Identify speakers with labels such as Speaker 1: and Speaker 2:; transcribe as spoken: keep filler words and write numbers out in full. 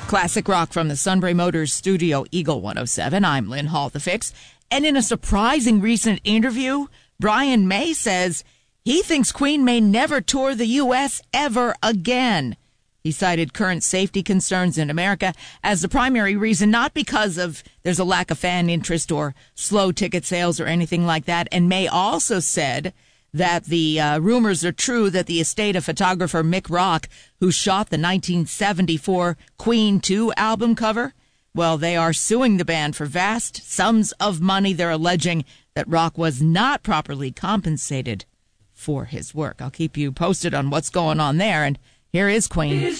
Speaker 1: Classic rock from the Sunbury Motors studio, Eagle one oh seven. I'm Lynn Hall, the Fix. And in a surprising recent interview, Brian May says he thinks Queen may never tour the U S ever again. He cited current safety concerns in America as the primary reason, not because of there's a lack of fan interest or slow ticket sales or anything like that. And May also said that the uh, rumors are true that the estate of photographer Mick Rock, who shot the nineteen seventy-four Queen two album cover, well, they are suing the band for vast sums of money. They're alleging that Rock was not properly compensated for his work. I'll keep you posted on what's going on there. And here is Queen.